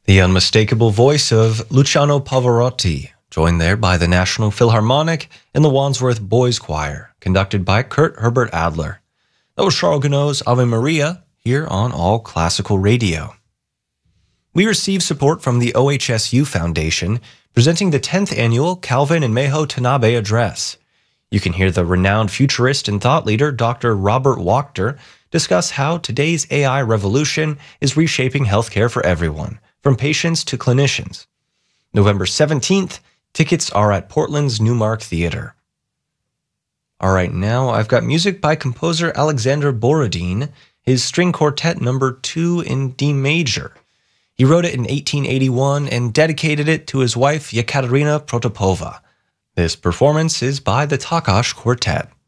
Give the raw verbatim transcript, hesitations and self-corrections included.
The unmistakable voice of Luciano Pavarotti, joined there by the National Philharmonic and the Wandsworth Boys Choir, conducted by Kurt Herbert Adler. That was Charles Gounod's Ave Maria, here on All Classical Radio. We received support from the O H S U Foundation, presenting the tenth annual Calvin and Meho Tanabe Address. You can hear the renowned futurist and thought leader Doctor Robert Wachter discuss how today's A I revolution is reshaping healthcare for everyone, from patients to clinicians. November seventeenth, tickets are at Portland's Newmark Theater. All right, now I've got music by composer Alexander Borodin, his string quartet number two in D major. He wrote it in eighteen eighty-one and dedicated it to his wife Yekaterina Protopova. This performance is by the Takash Quartet.